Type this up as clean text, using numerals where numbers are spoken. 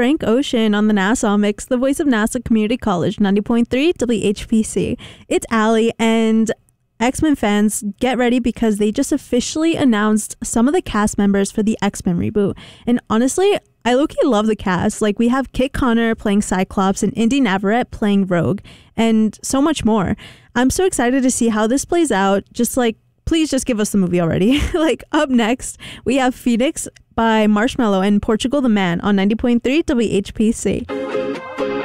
Frank Ocean on the NASA Mix, the voice of NASA Community College, 90.3 WHPC. It's Allie, and X-Men fans, get ready because they just officially announced some of the cast members for the X-Men reboot. And honestly, I low-key love the cast. Like, we have Kit Connor playing Cyclops and Indy Navarrete playing Rogue, and so much more. I'm so excited to see how this plays out. Just like, please just give us the movie already. Like, up next, we have Phoenix by Marshmello and Portugal the Man on 90.3 WHPC.